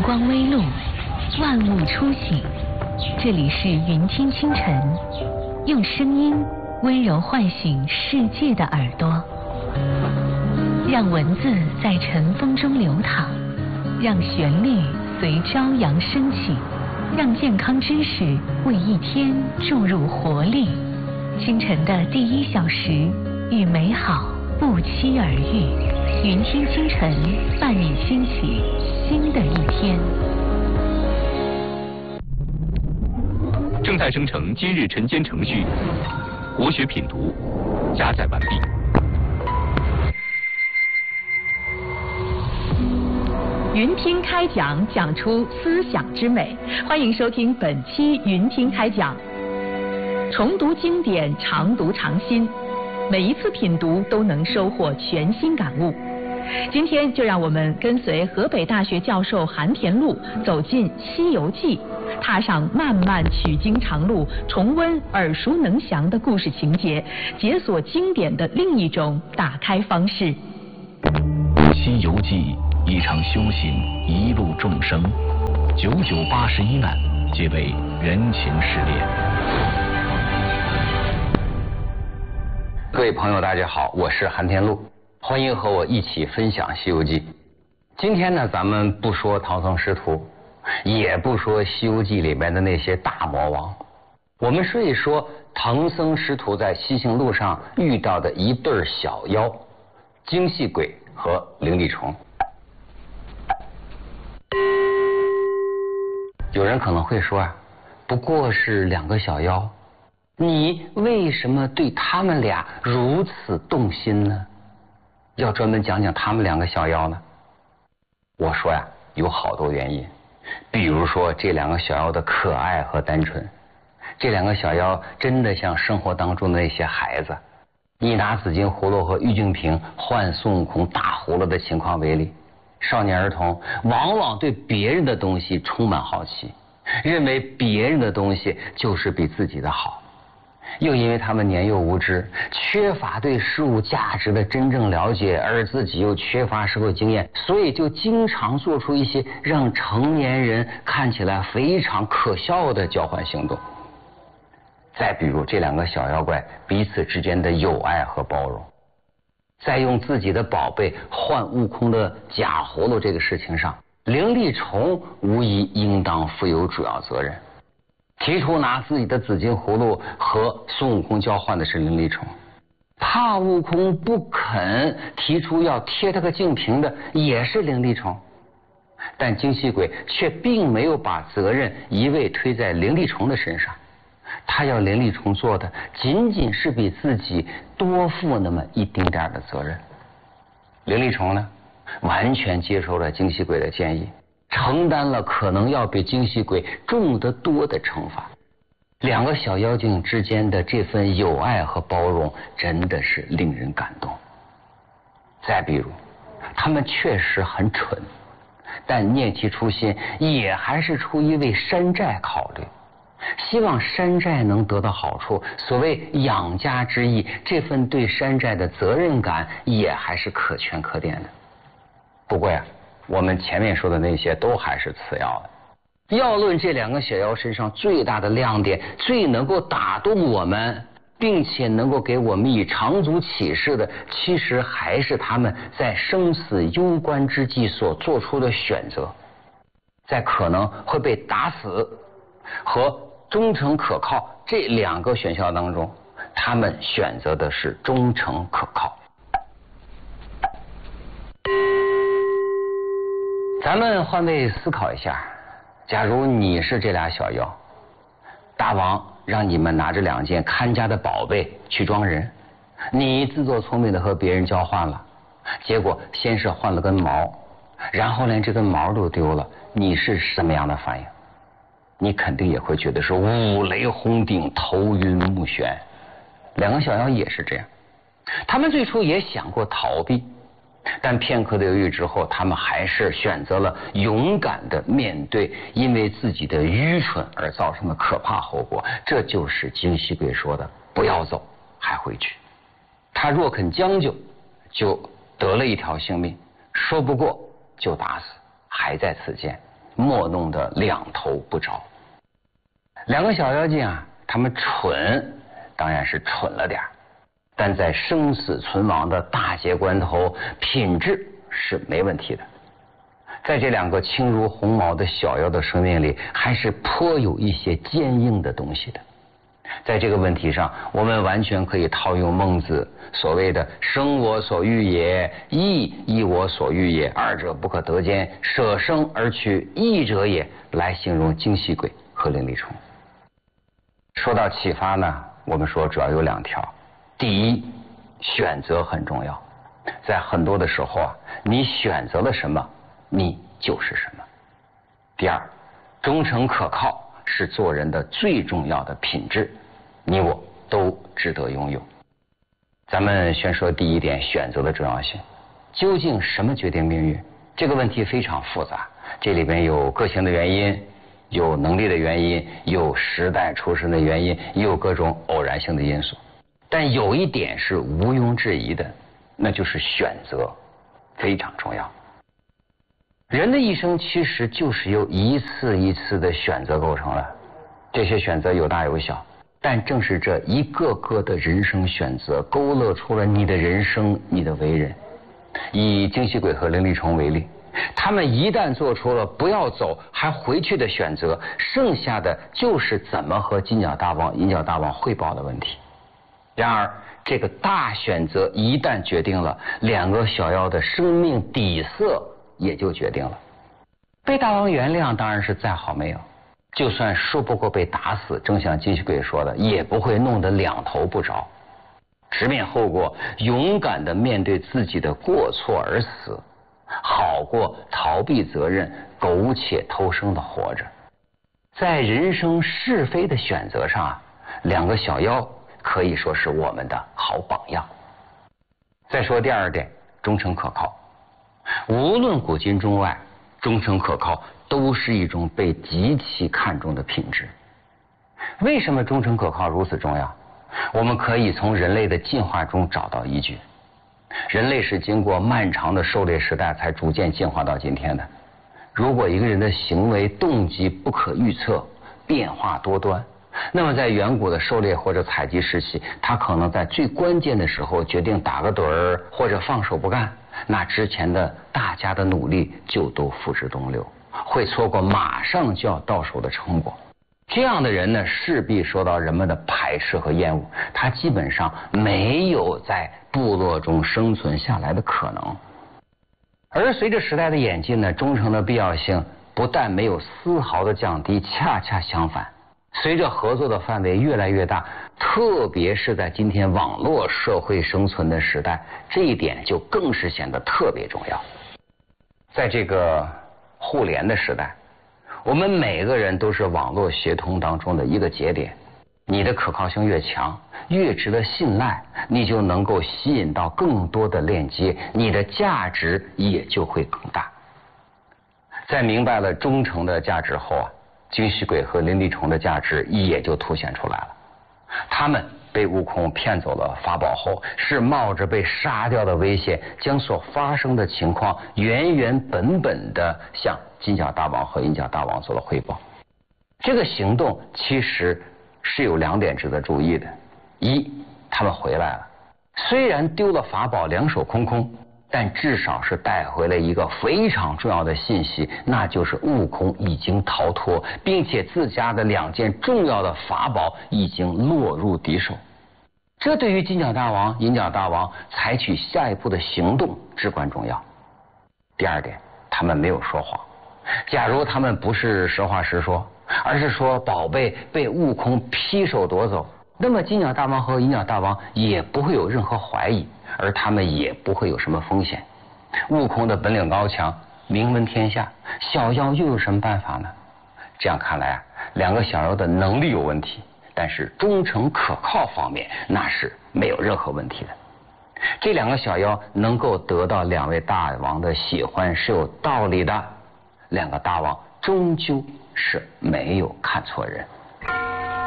光微露，万物初醒。这里是云听清晨，用声音温柔唤醒世界的耳朵，让文字在晨风中流淌，让旋律随朝阳升起，让健康知识为一天注入活力。清晨的第1小时，与美好不期而遇。云听清晨，伴你掀起新的一天。 正在生成今日晨间程序，国学品读，加载完毕。 云听开讲，讲出思想之美。欢迎收听本期云听开讲。重读经典，常读常新，每一次品读都能收获全新感悟。今天就让我们跟随河北大学教授韩田禄走进《西游记》，踏上漫漫取经长路，重温耳熟能详的故事情节，解锁经典的另一种打开方式。《 西游记》一场修行，一路众生，9981难，皆为人情试炼。 各位朋友，大家好，我是韩田禄，欢迎和我一起分享《西游记》。今天呢，咱们不说唐僧师徒，也不说《西游记》里面的那些大魔王，我们说一说唐僧师徒在西行路上遇到的一对小妖——精细鬼和灵力虫。有人可能会说啊，不过是2个小妖，你为什么对他们俩如此动心呢？要专门讲讲他们2个小妖呢？我说呀，有好多原因。比如说这2个小妖的可爱和单纯，这2个小妖真的像生活当中的那些孩子。以拿紫金葫芦和玉净瓶换孙悟空大葫芦的情况为例，少年儿童往往对别人的东西充满好奇，认为别人的东西就是比自己的好。又因为他们年幼无知，缺乏对事物价值的真正了解，而自己又缺乏社会经验，所以就经常做出一些让成年人看起来非常可笑的交换行动。再比如这2个小妖怪彼此之间的友爱和包容，在用自己的宝贝换悟空的假葫芦这个事情上，灵力虫无疑应当负有主要责任。提出拿自己的紫金葫芦和孙悟空交换的是灵力虫，怕悟空不肯提出要贴他个净瓶的也是灵力虫，但精细鬼却并没有把责任一味推在灵力虫的身上，他要灵力虫做的仅仅是比自己多负那么一丁点的责任。灵力虫呢，完全接受了精细鬼的建议，承担了可能要比精细鬼重得多的惩罚。2个小妖精之间的这份友爱和包容真的是令人感动。再比如他们确实很蠢，但念其初心也还是出于为山寨考虑，希望山寨能得到好处，所谓养家之意，这份对山寨的责任感也还是可圈可点的。不过呀，我们前面说的那些都还是次要的。要论这2个小妖身上最大的亮点，最能够打动我们，并且能够给我们以长足启示的，其实还是他们在生死攸关之际所做出的选择。在可能会被打死和忠诚可靠这2个选项当中，他们选择的是忠诚可靠。咱们换位思考一下，假如你是这俩小妖，大王让你们拿着2件看家的宝贝去装人，你自作聪明的和别人交换了，结果先是换了根毛，然后连这根毛都丢了，你是什么样的反应？你肯定也会觉得是五雷轰顶，头晕目眩。2个小妖也是这样，他们最初也想过逃避，但片刻的犹豫之后，他们还是选择了勇敢的面对因为自己的愚蠢而造成的可怕后果。这就是精细鬼说的不要走还回去。他若肯将就，就得了一条性命；说不过就打死，还在此间。 莫弄得两头不着。两个小妖精啊，他们蠢，当然是蠢了点，但在生死存亡的大节关头，品质是没问题的。在这两个轻如鸿毛的小妖的生命里，还是颇有一些坚硬的东西的。在这个问题上，我们完全可以套用孟子所谓的生我所欲也，义亦我所欲也，二者不可得兼，舍生而取义者也，来形容精细鬼和灵力虫。说到启发呢，我们说主要有两条。第一，选择很重要，在很多的时候啊，你选择了什么，你就是什么。第二，忠诚可靠是做人的最重要的品质，你我都值得拥有。咱们先说第一点，选择的重要性。究竟什么决定命运？这个问题非常复杂，这里边有个性的原因，有能力的原因，有时代出身的原因，也有各种偶然性的因素。但有一点是毋庸置疑的，那就是选择非常重要。人的一生其实就是由一次一次的选择构成的，这些选择有大有小，但正是这一个个的人生选择勾勒出了你的人生，你的为人。以精细鬼和灵力虫为例，他们一旦做出了不要走还回去的选择，剩下的就是怎么和金角大王、银角大王汇报的问题。然而这个大选择一旦决定了，两个小妖的生命底色也就决定了。被大王原谅当然是再好没有，就算说不过被打死，正像精细鬼说的，也不会弄得两头不着。直面后果，勇敢地面对自己的过错而死，好过逃避责任、苟且偷生的活着。在人生是非的选择上啊，两个小妖可以说是我们的好榜样。再说第二点，忠诚可靠。无论古今中外，忠诚可靠都是一种被极其看重的品质。为什么忠诚可靠如此重要？我们可以从人类的进化中找到依据。人类是经过漫长的狩猎时代才逐渐进化到今天的。如果一个人的行为动机不可预测，变化多端，那么在远古的狩猎或者采集时期，他可能在最关键的时候决定打个盹儿或者放手不干，那之前的大家的努力就都付之东流，会错过马上就要到手的成果。这样的人呢，势必受到人们的排斥和厌恶，他基本上没有在部落中生存下来的可能。而随着时代的演进呢，忠诚的必要性不但没有丝毫的降低，恰恰相反，随着合作的范围越来越大，特别是在今天网络社会生存的时代，这一点就更是显得特别重要。在这个互联的时代，我们每个人都是网络协同当中的一个节点，你的可靠性越强，越值得信赖，你就能够吸引到更多的链接，你的价值也就会更大。在明白了忠诚的价值后啊，精细鬼和灵力虫的价值也就凸显出来了。他们被悟空骗走了法宝后，是冒着被杀掉的危险，将所发生的情况原原本本的向金角大王和银角大王做了汇报。这个行动其实是有两点值得注意的：一，他们回来了，虽然丢了法宝，两手空空，但至少是带回了一个非常重要的信息，那就是悟空已经逃脱，并且自家的两件重要的法宝已经落入敌手。这对于金角大王、银角大王采取下一步的行动至关重要。第二点，他们没有说谎。假如他们不是实话实说，而是说宝贝被悟空劈手夺走，那么金角大王和银角大王也不会有任何怀疑，而他们也不会有什么风险。悟空的本领高强，名闻天下，小妖又有什么办法呢？这样看来啊，两个小妖的能力有问题，但是忠诚可靠方面那是没有任何问题的。这两个小妖能够得到两位大王的喜欢是有道理的，两个大王终究是没有看错人。